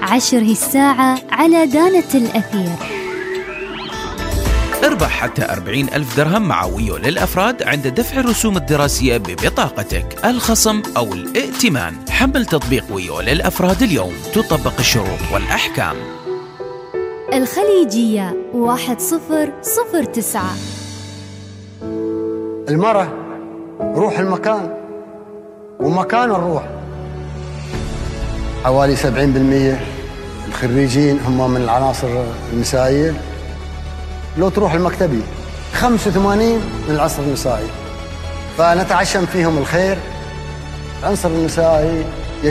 10 هي الساعة على دانة الأثير. اربح حتى 40,000 درهم مع ويو للأفراد عند دفع الرسوم الدراسية ببطاقتك، الخصم أو الائتمان. حمل تطبيق ويو للأفراد اليوم، تطبق الشروط والأحكام. الخليجية 1009. المرأة روح المكان ومكان الروح. حوالي 70% الخريجين هم من العناصر النسائية. لو تروح المكتبي 85 من العنصر النسائي، فنتعشم فيهم الخير. العنصر النسائي